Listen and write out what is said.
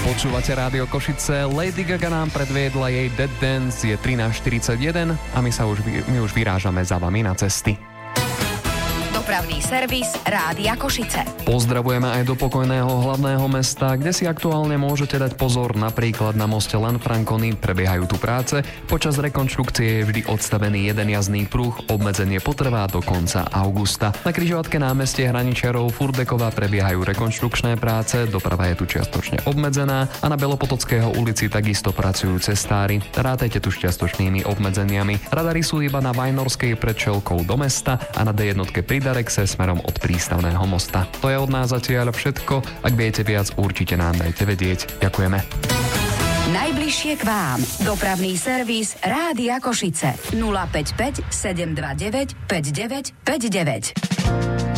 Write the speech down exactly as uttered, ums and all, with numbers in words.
Počúvate Rádio Košice, Lady Gaga nám predviedla jej Dead Dance, je trinásť štyridsaťjeden a my sa už, my už vyrážame za vami na cesty. Dopravný servis Rádia Košice. Pozdravujeme aj do pokojného hlavného mesta, kde si aktuálne môžete dať pozor, napríklad na moste Lanfranconi prebiehajú tu práce, počas rekonštrukcie je vždy odstavený jeden jazdný pruh, obmedzenie potrvá do konca augusta. Na križovatke námestie Hraničiarov Furdekova prebiehajú rekonštrukčné práce, doprava je tu čiastočne obmedzená a na Belopotockého ulici takisto pracujú cestári. Rátajte tu s čiastočnými obmedzeniami. Radary sú iba na Vajnorskej pred Čelkou do mesta a na dé jednotke pri Darexe smerom od prístavného mosta. To je od nás zatiaľ všetko. Ak viete viac, určite nám dajte vedieť. Ďakujeme. Najbližšie k vám. Dopravný servis Rádia Košice. nula päť päť sedem dva deväť päť deväť päť deväť.